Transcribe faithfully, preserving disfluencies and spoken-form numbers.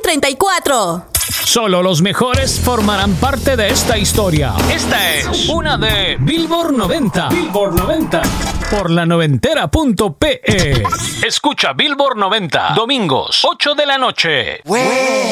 treinta y cuatro. Solo los mejores formarán parte de esta historia. Esta es una de Billboard noventa. Billboard noventa. Por la noventera punto pe. Escucha Billboard noventa. Domingos, ocho de la noche.